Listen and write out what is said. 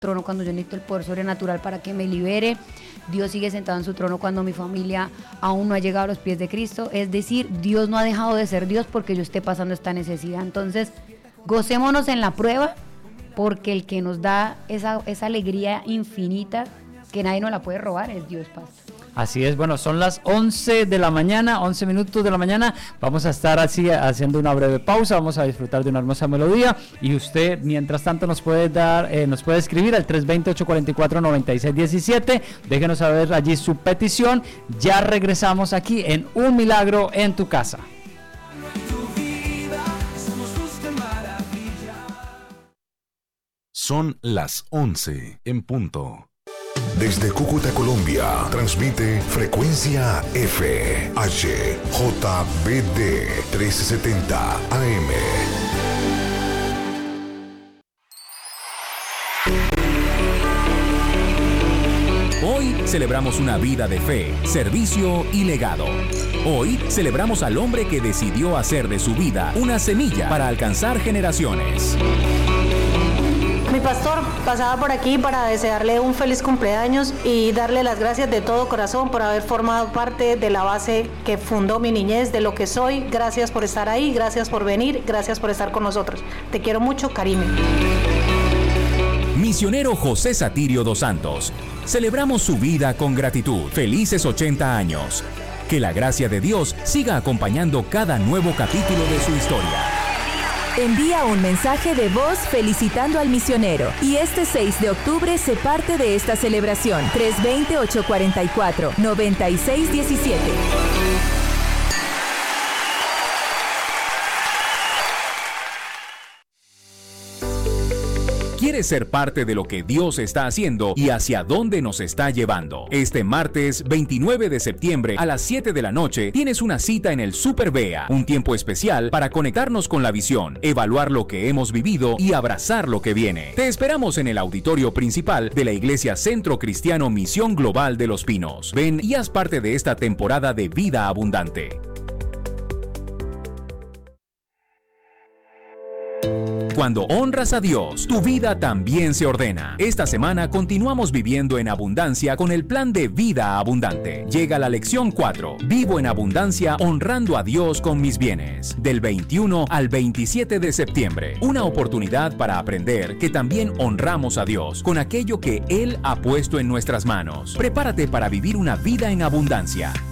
trono cuando yo necesito el poder sobrenatural para que me libere. Dios sigue sentado en su trono cuando mi familia aún no ha llegado a los pies de Cristo. Es decir, Dios no ha dejado de ser Dios porque yo esté pasando esta necesidad. Entonces, gocémonos en la prueba, porque el que nos da esa alegría infinita que nadie nos la puede robar es Dios, pastor. Así es, bueno, son las 11 de la mañana, 11 minutos de la mañana. Vamos a estar así haciendo una breve pausa, vamos a disfrutar de una hermosa melodía y usted, mientras tanto, nos puede escribir al 320-844-9617. Déjenos saber allí su petición. Ya regresamos aquí en Un Milagro en tu Casa. Son las 11 en punto. Desde Cúcuta, Colombia, transmite Frecuencia F, H, JBD 1370 AM. Hoy celebramos una vida de fe, servicio y legado. Hoy celebramos al hombre que decidió hacer de su vida una semilla para alcanzar generaciones. Mi pastor pasaba por aquí para desearle un feliz cumpleaños y darle las gracias de todo corazón por haber formado parte de la base que fundó mi niñez, de lo que soy. Gracias por estar ahí, gracias por venir, gracias por estar con nosotros. Te quiero mucho, Karime. Misionero José Satirio dos Santos. Celebramos su vida con gratitud. Felices 80 años. Que la gracia de Dios siga acompañando cada nuevo capítulo de su historia. Envía un mensaje de voz felicitando al misionero y este 6 de octubre sé parte de esta celebración. 320-844-9617. ¿Quieres ser parte de lo que Dios está haciendo y hacia dónde nos está llevando? Este martes 29 de septiembre a las 7 de la noche tienes una cita en el Super Bea, un tiempo especial para conectarnos con la visión, evaluar lo que hemos vivido y abrazar lo que viene. Te esperamos en el auditorio principal de la Iglesia Centro Cristiano Misión Global de Los Pinos. Ven y haz parte de esta temporada de vida abundante. Cuando honras a Dios, tu vida también se ordena. Esta semana continuamos viviendo en abundancia con el plan de vida abundante. Llega la lección 4. Vivo en abundancia honrando a Dios con mis bienes. Del 21 al 27 de septiembre. Una oportunidad para aprender que también honramos a Dios con aquello que Él ha puesto en nuestras manos. Prepárate para vivir una vida en abundancia.